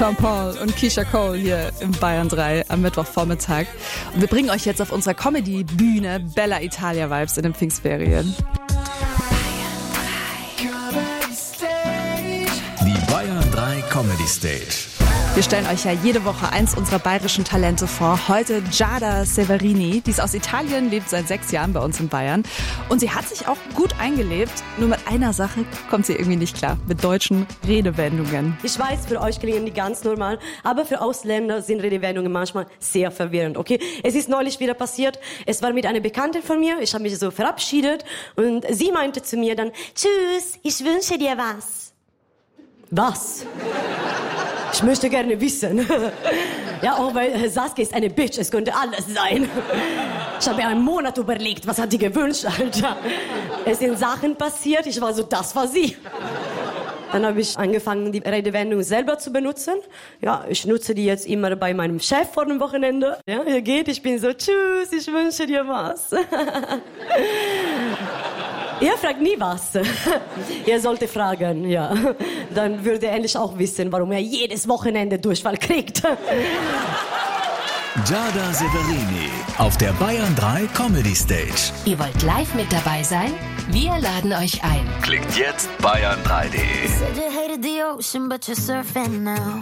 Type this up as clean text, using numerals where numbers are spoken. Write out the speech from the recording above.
Sean Paul und Keisha Cole hier im Bayern 3 am Mittwochvormittag. Und wir bringen euch jetzt auf unserer Comedy-Bühne Bella Italia-Vibes in den Pfingstferien. Die Bayern 3 Comedy Stage. Wir stellen euch ja jede Woche eins unserer bayerischen Talente vor. Heute Giada Severini, die ist aus Italien, lebt seit 6 Jahren bei uns in Bayern. Und sie hat sich auch gut eingelebt. Nur mit einer Sache kommt sie irgendwie nicht klar. Mit deutschen Redewendungen. Ich weiß, für euch klingen die ganz normal, aber für Ausländer sind Redewendungen manchmal sehr verwirrend, okay? Es ist neulich wieder passiert. Es war mit einer Bekannten von mir. Ich habe mich so verabschiedet und sie meinte zu mir dann, tschüss, ich wünsche dir was. Was? Ich möchte gerne wissen. Ja, auch weil Saskia ist eine Bitch, es könnte alles sein. Ich habe mir einen Monat überlegt, was hat die gewünscht, Alter. Es sind Sachen passiert, ich war so, das war sie. Dann habe ich angefangen, die Redewendung selber zu benutzen. Ja, ich nutze die jetzt immer bei meinem Chef vor dem Wochenende. Ja, ihr geht, ich bin so, tschüss, ich wünsche dir was. Ihr fragt nie was. Ihr solltet fragen, ja. Dann würde er endlich auch wissen, warum er jedes Wochenende Durchfall kriegt. Giada Severini auf der Bayern 3 Comedy Stage. Ihr wollt live mit dabei sein? Wir laden euch ein. Klickt jetzt bayern3.de. Said you hated the ocean, but you're surfing now.